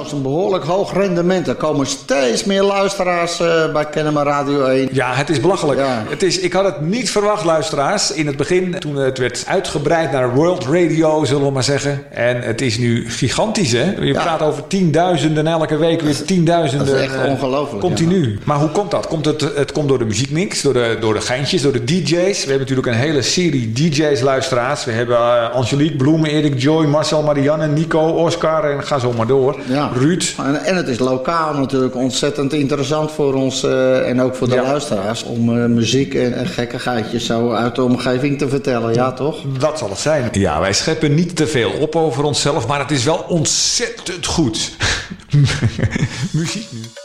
trouwens een behoorlijk hoog rendement. Er komen steeds meer luisteraars bij Kennemer Radio 1. Ja, het is belachelijk. Ja. Ik had het niet verwacht, luisteraars. In het begin, toen het werd uitgebreid naar World Radio, zullen we maar zeggen. En het is nu gigantisch, hè? Je praat over 10.000 elke week weer 10.000. Dat is echt ongelooflijk. Continu. Ja. Maar hoe komt dat? Het komt door de muziekmix, door de geintjes, door de DJ's. We hebben natuurlijk een hele serie DJ's, luisteraars. We hebben Angelique Bloem, Erik Joy, Marcel, Marianne, Nico, Oscar en ga zo maar door. Ja. Ruud. En het is lokaal natuurlijk ontzettend interessant voor ons en ook voor de luisteraars om muziek en gekkigheidjes zo uit de omgeving te vertellen. Ja, toch? Dat zal het zijn. Ja, wij scheppen niet te veel op over onszelf, maar het is wel ontzettend goed. Muziek nu.